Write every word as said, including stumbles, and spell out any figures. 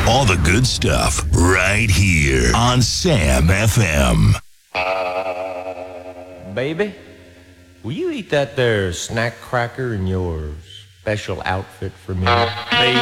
All the good stuff right here on Sam F M. Baby, will you eat that there snack cracker in your special outfit for me? Baby.